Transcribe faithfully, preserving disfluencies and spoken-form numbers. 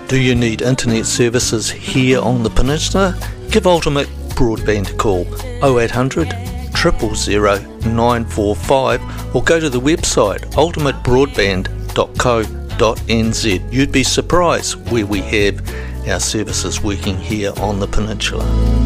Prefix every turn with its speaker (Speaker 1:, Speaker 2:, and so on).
Speaker 1: Do you need internet services here on the peninsula? Give Ultimate Broadband a call oh eight hundred, zero zero zero, nine four five or go to the website ultimate broadband dot co dot n z. You'd be surprised where we have our services working here on the peninsula.